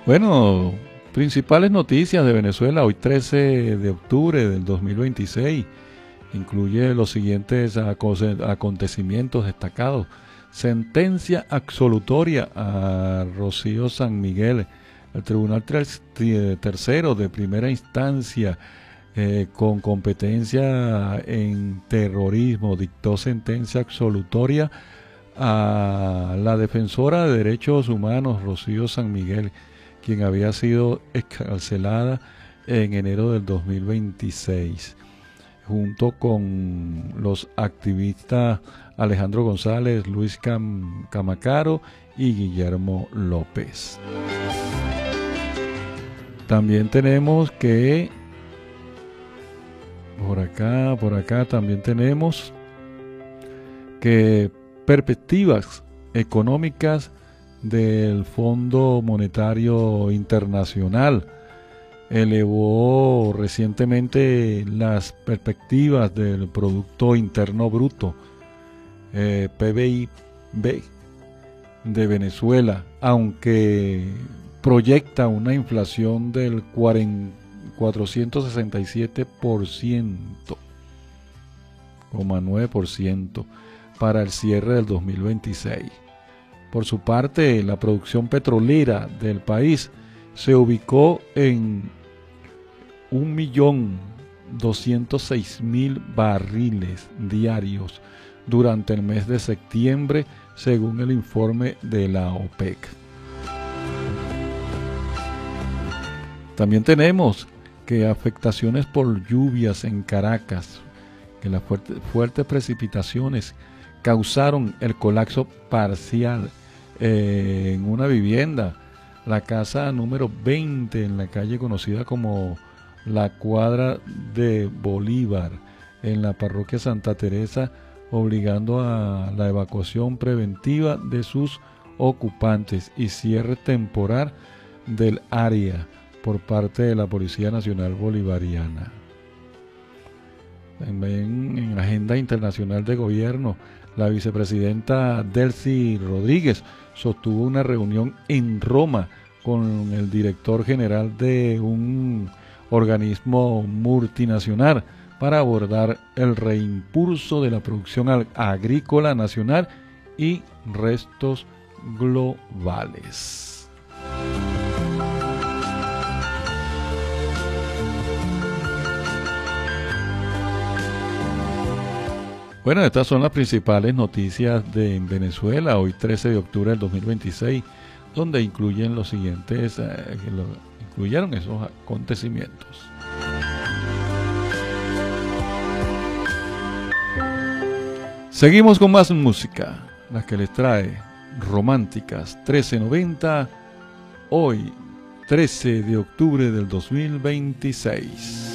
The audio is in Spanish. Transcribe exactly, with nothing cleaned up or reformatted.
Bueno, principales noticias de Venezuela hoy trece de octubre del dos mil veintiséis. Incluye los siguientes acontecimientos destacados. Sentencia absolutoria a Rocío San Miguel. El Tribunal Tercero de Primera Instancia, eh, con competencia en terrorismo, dictó sentencia absolutoria a la defensora de derechos humanos, Rocío San Miguel, quien había sido excarcelada en enero del dos mil veintiséis, junto con los activistas Alejandro González, Luis Cam Camacaro y Guillermo López. También tenemos que por acá, por acá también tenemos que perspectivas económicas del Fondo Monetario Internacional elevó recientemente las perspectivas del Producto Interno Bruto, eh, P B I B, de Venezuela, aunque proyecta una inflación del cuatrocientos sesenta y siete por ciento, coma nueve por ciento para el cierre del dos mil veintiséis. Por su parte, la producción petrolera del país se ubicó en un millón doscientos seis mil barriles diarios durante el mes de septiembre, según el informe de la OPEC. También tenemos que afectaciones por lluvias en Caracas, que las fuertes, fuertes precipitaciones causaron el colapso parcial eh, en una vivienda, la casa número veinte en la calle conocida como la Cuadra de Bolívar, en la parroquia Santa Teresa, obligando a la evacuación preventiva de sus ocupantes y cierre temporal del área por parte de la Policía Nacional Bolivariana. También en la agenda internacional de gobierno, la vicepresidenta Delcy Rodríguez sostuvo una reunión en Roma con el director general de un organismo multinacional para abordar el reimpulso de la producción agrícola nacional y restos globales. Bueno, estas son las principales noticias de Venezuela, hoy trece de octubre del dos mil veintiséis, donde incluyen los siguientes, eh, lo, incluyeron esos acontecimientos. Seguimos con más música, la que les trae Románticas trece noventa, hoy trece de octubre del dos mil veintiséis.